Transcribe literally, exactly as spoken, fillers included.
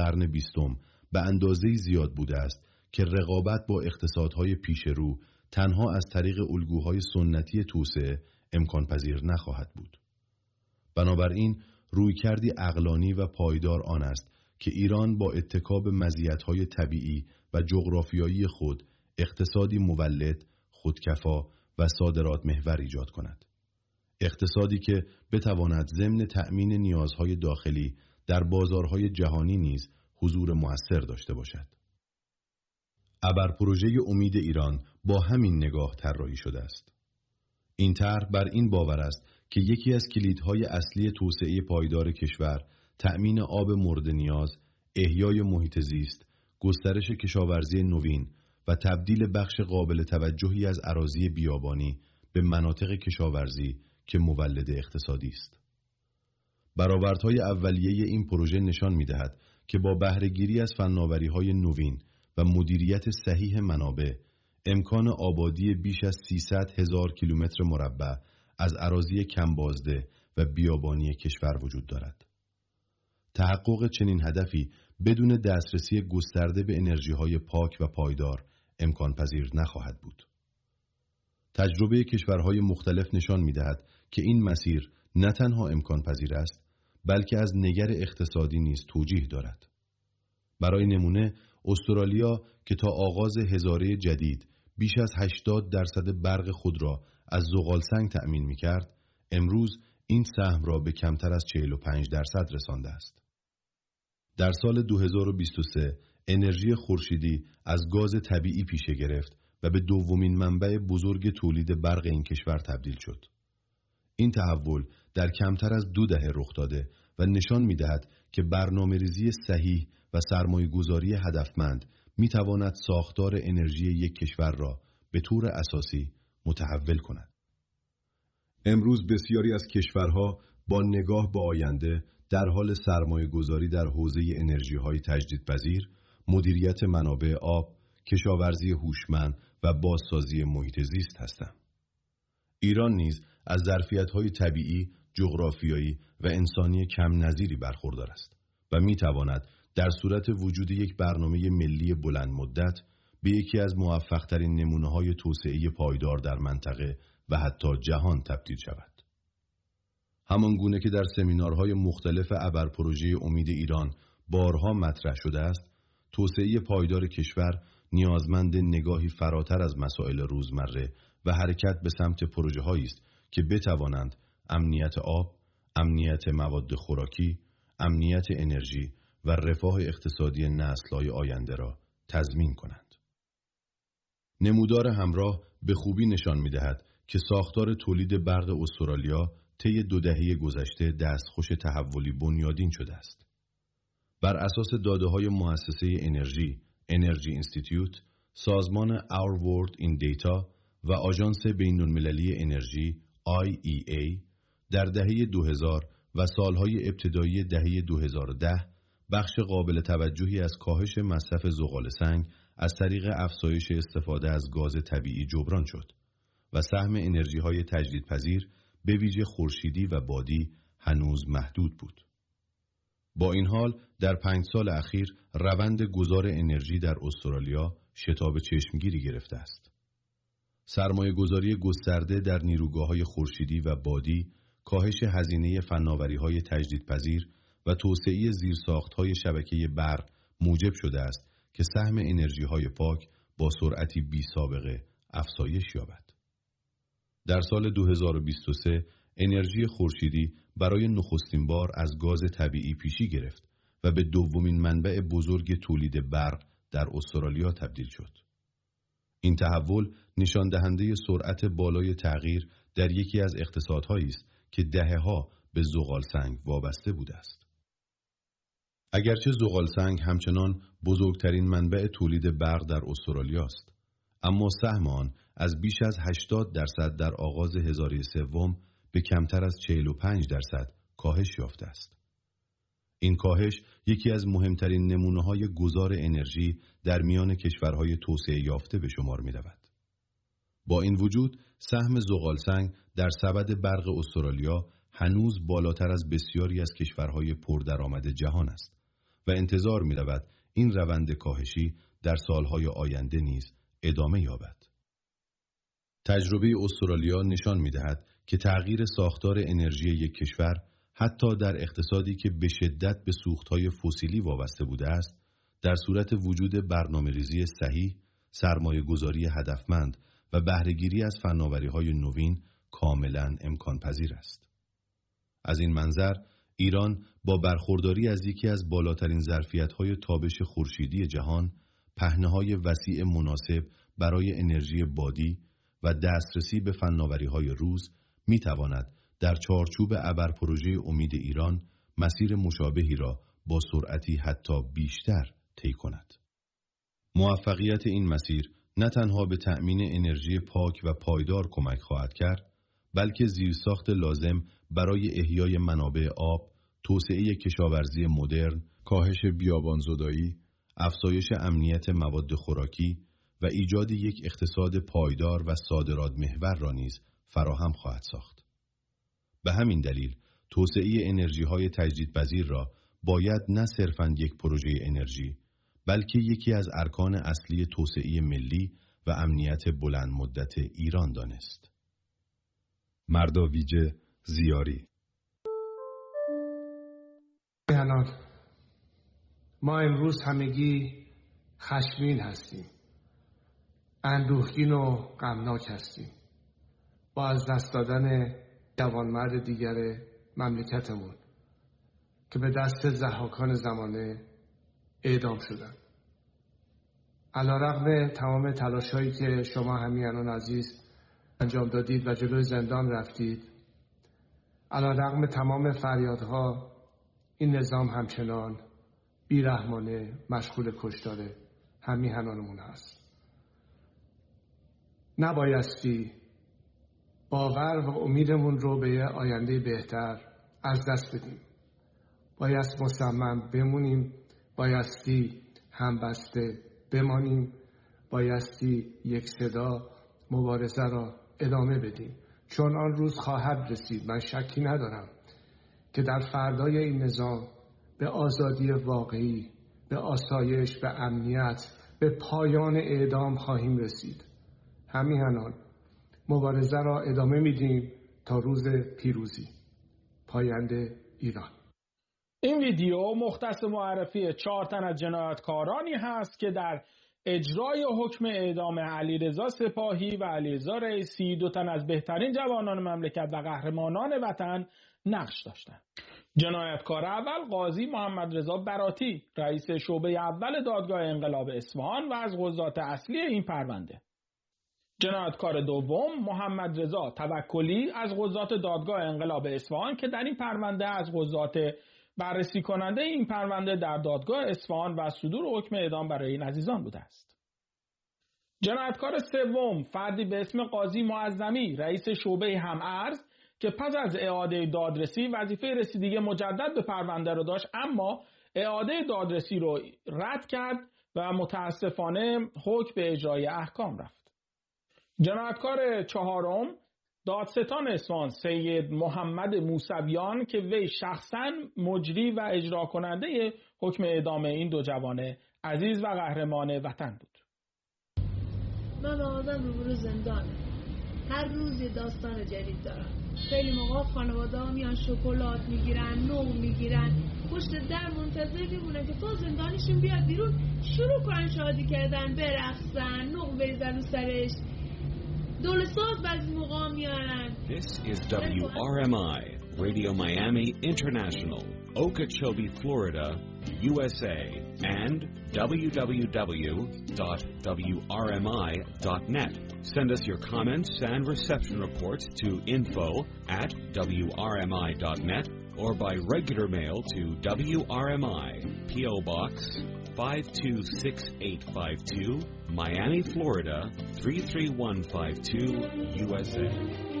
قرن بیستم به اندازه‌ای زیاد بوده است که رقابت با اقتصادهای پیشرو تنها از طریق الگوهای سنتی توسعه امکان پذیر نخواهد بود. بنابراین رویکردی عقلانی و پایدار آن است که ایران با اتکا به مزیت‌های طبیعی و جغرافیایی خود اقتصادی مولد، خودکفا و صادرات محور ایجاد کند. اقتصادی که بتواند ضمن تأمین نیازهای داخلی در بازارهای جهانی نیز حضور مؤثر داشته باشد. ابر پروژه امید ایران با همین نگاه طراحی شده است. این طرح بر این باور است که یکی از کلیدهای اصلی توسعه پایدار کشور تأمین آب مورد نیاز، احیای محیط زیست، گسترش کشاورزی نوین و تبدیل بخش قابل توجهی از اراضی بیابانی به مناطق کشاورزی که مولد اقتصادی است. برآوردهای اولیه این پروژه نشان می‌دهد که با بهره‌گیری از فناوری‌های نوین و مدیریت صحیح منابع، امکان آبادی بیش از سیصد هزار کیلومتر مربع از اراضی کم بازده و بیابانی کشور وجود دارد. تحقق چنین هدفی بدون دسترسی گسترده به انرژی‌های پاک و پایدار امکان پذیر نخواهد بود. تجربه کشورهای مختلف نشان می‌دهد که این مسیر نه تنها امکان پذیر است، بلکه از نگر اقتصادی نیز توجیه دارد. برای نمونه، استرالیا که تا آغاز هزاره جدید بیش از هشتاد درصد برق خود را از زغالسنگ تأمین می‌کرد، امروز این سهم را به کمتر از چهل و پنج درصد رسانده است. در سال دو هزار و بیست و سه انرژی خورشیدی از گاز طبیعی پیشه گرفت و به دومین منبع بزرگ تولید برق این کشور تبدیل شد. این تحول در کمتر از دو دهه رخ داده و نشان می‌دهد که برنامه‌ریزی صحیح و سرمایه‌گذاری هدفمند می‌تواند ساختار انرژی یک کشور را به طور اساسی متحول کند. امروز بسیاری از کشورها با نگاه به آینده در حال سرمایه‌گذاری در حوزه انرژی‌های تجدیدپذیر، مدیریت منابع آب، کشاورزی هوشمند و بازسازی محیط زیست هستند. ایران نیز از ظرفیت‌های طبیعی، جغرافیایی و انسانی کم نظیری برخوردار است و می‌تواند در صورت وجود یک برنامه ملی بلند مدت به یکی از موفق‌ترین نمونه‌های توسعه پایدار در منطقه و حتی جهان تبدیل شود. همان گونه که در سمینارهای مختلف ابر پروژه امید ایران بارها مطرح شده است، توسعه پایدار کشور نیازمند نگاهی فراتر از مسائل روزمره و حرکت به سمت پروژه‌هایی است که بتوانند امنیت آب، امنیت مواد خوراکی، امنیت انرژی و رفاه اقتصادی نسل‌های آینده را تضمین کنند. نمودار همراه به خوبی نشان می‌دهد که ساختار تولید برق استرالیا طی دو دهه گذشته دستخوش تحولی بنیادین شده است. بر اساس داده‌های مؤسسه انرژی انرژی اینستیتیوت، سازمان Our World in Data و آژانس بین‌المللی انرژی آی ای ای در دهه دو هزار و سالهای ابتدایی دهه دو هزار و ده بخش قابل توجهی از کاهش مصرف زغال سنگ از طریق افزایش استفاده از گاز طبیعی جبران شد و سهم انرژی‌های تجدیدپذیر به ویژه خورشیدی و بادی هنوز محدود بود. با این حال در پنج سال اخیر روند گذار انرژی در استرالیا شتاب چشمگیری گرفته است. سرمایه گذاری گسترده در نیروگاه‌های خورشیدی و بادی، کاهش هزینه فناوری‌های تجدیدپذیر و توسعه زیرساخت‌های شبکه برق موجب شده است که سهم انرژی‌های پاک با سرعتی بی‌سابقه افزایش یابد. در سال دو هزار و بیست و سه انرژی خورشیدی برای نخستین بار از گاز طبیعی پیشی گرفت و به دومین منبع بزرگ تولید برق در استرالیا تبدیل شد. این تحول نشان دهنده سرعت بالای تغییر در یکی از اقتصادهایی است که دهه‌ها به زغال سنگ وابسته بوده است. اگرچه زغال سنگ همچنان بزرگترین منبع تولید برق در استرالیا است، اما سهم آن از بیش از هشتاد درصد در آغاز هزاره سوم به کمتر از چهل و پنج درصد کاهش یافته است. این کاهش یکی از مهمترین نمونه‌های گذار انرژی در میان کشورهای توسعه یافته به شمار می‌رود. با این وجود سهم زغالسنگ در سبد برق استرالیا هنوز بالاتر از بسیاری از کشورهای پردرآمد جهان است و انتظار می رود این روند کاهشی در سالهای آینده نیز ادامه یابد. تجربه استرالیا نشان می دهد که تغییر ساختار انرژی یک کشور حتی در اقتصادی که به شدت به سوختهای فسیلی وابسته بوده است، در صورت وجود برنامه‌ریزی صحیح، سرمایه گذاری هدفمند و بهره‌گیری از فناوری‌های نوین کاملاً امکان پذیر است. از این منظر، ایران با برخورداری از یکی از بالاترین ظرفیت‌های تابش خورشیدی جهان، پهنه‌های وسیع مناسب برای انرژی بادی و دسترسی به فناوری‌های روز می‌تواند در چارچوب ابر پروژه امید ایران مسیر مشابهی را با سرعتی حتی بیشتر طی کند. موفقیت این مسیر نه تنها به تأمین انرژی پاک و پایدار کمک خواهد کرد، بلکه زیرساخت لازم برای احیای منابع آب، توسعه کشاورزی مدرن، کاهش بیابانزدایی، افزایش امنیت مواد خوراکی و ایجاد یک اقتصاد پایدار و صادرات محور را نیز فراهم خواهد ساخت. به همین دلیل توسعه انرژی‌های تجدیدپذیر را باید نه صرفاً یک پروژه انرژی، بلکه یکی از ارکان اصلی توسعه ملی و امنیت بلند مدت ایران دانست. مرداویج زیاری. ما امروز همگی خشمگین هستیم، اندوهگین و غمناک هستیم با از دست دادن جوانمرد دیگر مملکتمون که به دست ضحاکان زمانه اعدام شدند. علیرغم تمام تلاش‌هایی که شما همیهنان عزیز انجام دادید و جلوی زندان رفتید، علیرغم تمام فریادها، این نظام همچنان بیرحمانه مشغول کشتار همیهنانمون هست. نبایستی باور و امیدمون رو به آینده بهتر از دست بدیم. بایست مصمم بمونیم، بایستی همبسته بمانیم، بایستی یک صدا مبارزه را ادامه بدیم، چون آن روز خواهد رسید. من شکی ندارم که در فردای این نظام به آزادی واقعی، به آسایش، به امنیت، به پایان اعدام خواهیم رسید. همیهنان مبارزه را ادامه میدیم تا روز پیروزی. پاینده ایران. این ویدیو مختص معرفی چهار تن از جنایتکارانی هست که در اجرای حکم اعدام علیرضا سپاهی و علیرضا رئیسی، دو تن از بهترین جوانان مملکت و قهرمانان وطن، نقش داشتند. جنایتکار اول قاضی محمد رضا براتی، رئیس شعبه اول دادگاه انقلاب اصفهان و از قضات اصلی این پرونده. جنایتکار دوم محمد رضا توکلی از قضات دادگاه انقلاب اصفهان که در این پرونده از قضات بررسی کننده این پرونده در دادگاه اصفهان و صدور حکم اعدام برای این عزیزان بوده است. جنایتکار سوم فردی به اسم قاضی معظمی، رئیس شعبه هم‌ارز که پس از اعاده دادرسی وظیفه رسیدگی مجدد به پرونده را داشت، اما اعاده دادرسی رو رد کرد و متاسفانه حکم به اجرای احکام رفت. جنایتکار چهارم دادستان اصفهان سید محمد موسویان که وی شخصاً مجری و اجرا کننده حکم اعدام این دو جوان عزیز و قهرمان وطن بود. من آدم رو برو زندان، هر روز یه داستان جدید دارم. خیلی موقع خانواده ها میان شکلات میگیرن، نوع میگیرن، پشت در منتظر میمونن که تا زندانیشون بیاد بیرون شروع کنن شادی کردن، برقصن، نوع بریزن رو سرش، دول ساز بعضی موقع میارن. This is W R M I, Radio Miami International, Okeechobee, Florida, U S A, and w w w dot w r m i dot net. Send us your comments and reception reports to info at w r m i dot net or by regular mail to W R M I, P O Box five two six eight five two, Miami, Florida three three one five two, U S A.